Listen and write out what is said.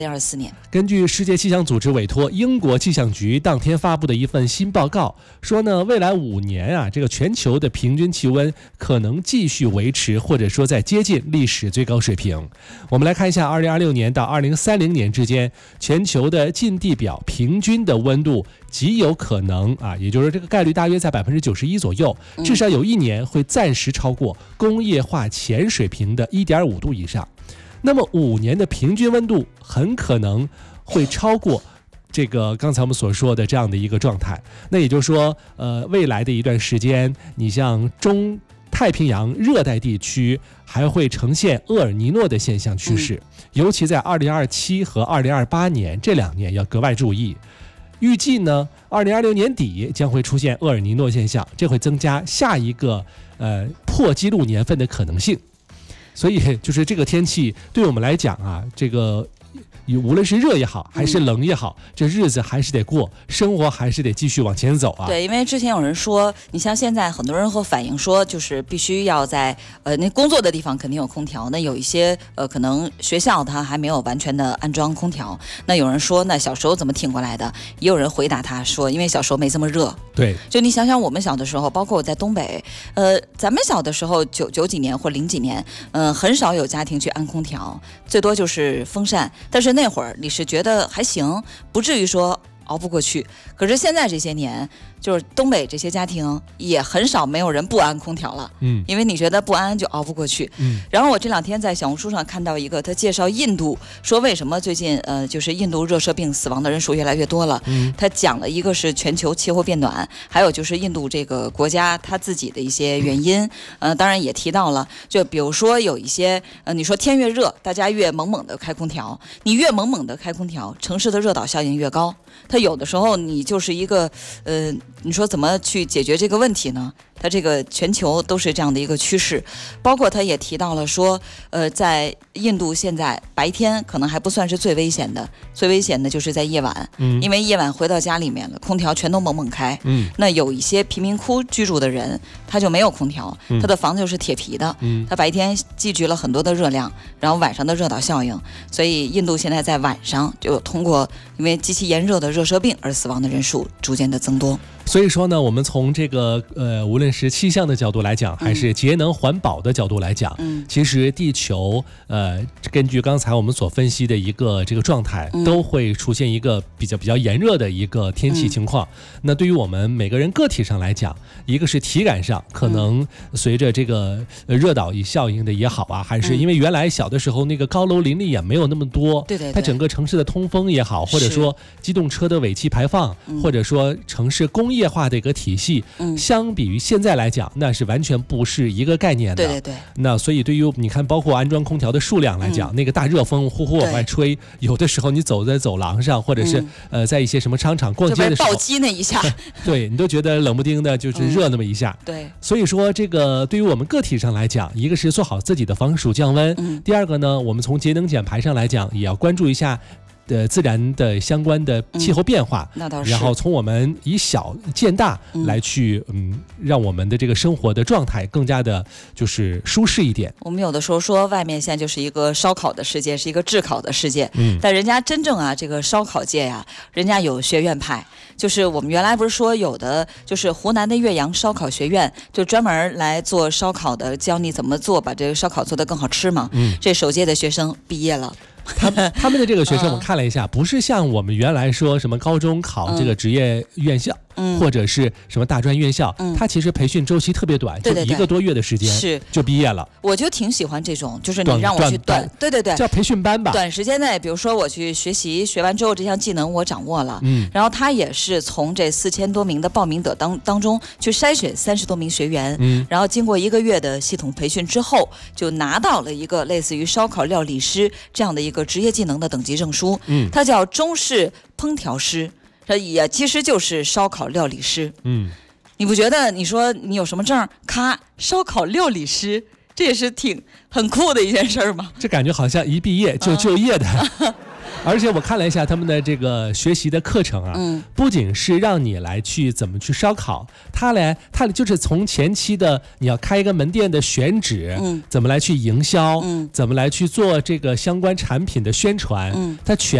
2024年。 根据世界气象组织委托英国气象局当天发布的一份新报告说呢，未来5年啊，这个全球的平均气温可能继续维持，或者说在接近历史最高水平。我们来看一下2026年到2030年之间，全球的近地表平均的温度极有可能啊，也就是这个概率大约在91%左右，至少有1年会暂时超过工业化前水平的1.5度以上。那么5年的平均温度很可能会超过这个刚才我们所说的这样的一个状态。那也就是说，未来的一段时间，你像中太平洋热带地区还会呈现厄尔尼诺的现象趋势，尤其在2027和2028年这2年要格外注意。预计呢，2026年底将会出现厄尔尼诺现象，这会增加下一个破纪录年份的可能性。所以就是这个天气对我们来讲啊，这个无论是热也好还是冷也好，这日子还是得过，生活还是得继续往前走啊。 对，因为之前有人说，你像现在很多人会反映说，就是必须要在那工作的地方肯定有空调，那有一些可能学校它还没有完全的安装空调。那有人说，那小时候怎么挺过来的？也有人回答他说，因为小时候没这么热。 对， 就你想想我们小的时候，包括我在东北，咱们小的时候九几年或0几年，很少有家庭去安空调，最多就是风扇。但是那会儿你是觉得还行，不至于说熬不过去。可是现在这些年，就是东北这些家庭也很少没有人不安空调了，因为你觉得不安就熬不过去。然后我这2天在小红书上看到一个，他介绍印度，说为什么最近就是印度热射病死亡的人数越来越多了。他讲了一个是全球气候变暖，还有就是印度这个国家它自己的一些原因。当然也提到了，就比如说有一些你说天越热，大家越猛猛的开空调，你越猛猛的开空调，城市的热岛效应越高。它有的时候你就是一个你说怎么去解决这个问题呢？它这个全球都是这样的一个趋势，包括他也提到了说，在印度现在白天可能还不算是最危险的，最危险的就是在夜晚，因为夜晚回到家里面了，空调全都猛猛开，那有一些贫民窟居住的人，他就没有空调，他的房子就是铁皮的，他白天积聚了很多的热量，然后晚上的热岛效应，所以印度现在在晚上就通过因为极其炎热的热射病而死亡的人数逐渐的增多。 所以说呢，我们从这个无论是气象的角度来讲，还是节能环保的角度来讲，其实地球根据刚才我们所分析的一个这个状态，都会出现一个比较炎热的一个天气情况。那对于我们每个人个体上来讲，一个是体感上可能随着这个热岛效应的也好啊，还是因为原来小的时候那个高楼林立也没有那么多， 对， 它整个城市的通风也好，或者说机动车的尾气排放，或者说城市工业化的一个体系，相比于现在来讲，那是完全不是一个概念的。 对。 那所以对于你看，包括安装空调的数量来讲，那个大热风呼往外吹，有的时候你走在走廊上，或者是在一些什么商场逛街的时候， 暴击那一下， 对你都觉得冷不丁的，就是热那么一下。 对。 所以说这个对于我们个体上来讲，一个是做好自己的防暑降温，第二个呢，我们从节能减排上来讲，也要关注一下自然的相关的气候变化， 那倒是。 然后从我们以小见大来去让我们的这个生活的状态更加的就是舒适一点。 我们有的时候说外面现在就是一个烧烤的世界，是一个炙烤的世界，但人家真正啊这个烧烤界呀，人家有学院派，就是我们原来不是说有的就是湖南的岳阳烧烤学院，就专门来做烧烤的，教你怎么做，把这个烧烤做得更好吃嘛。这首届的学生毕业了。 他们的这个学生我看了一下，不是像我们原来说什么高中考这个职业院校，或者是什么大专院校，他其实培训周期特别短，就1个多月的时间是就毕业了。 我就挺喜欢这种，就是你让我去对叫培训班吧， 短时间内，比如说我去学习，学完之后这项技能我掌握了，然后他也是从这4000多名的报名者当中去筛选30多名学员，然后经过1个月的系统培训之后，就拿到了一个类似于烧烤料理师这样的一个职业技能的等级证书，它叫中式烹调师，它也其实就是烧烤料理师。你不觉得你说你有什么证，咔，烧烤料理师，这也是很酷的一件事吗？ 这感觉好像一毕业就就业的。 而且我看了一下他们的这个学习的课程啊，不仅是让你来去怎么去烧烤，它就是从前期的你要开一个门店的选址，怎么来去营销，怎么来去做这个相关产品的宣传，它全